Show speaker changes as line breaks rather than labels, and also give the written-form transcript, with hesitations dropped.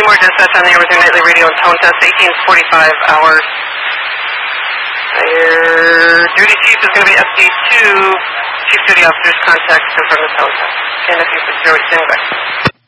Seymour Dispatch on the Air with your nightly radio and tone test, 1845 hours. Your duty chief is going to be SD2. Chief duty officers contact confirm the tone test. And if you could throw it, stand by.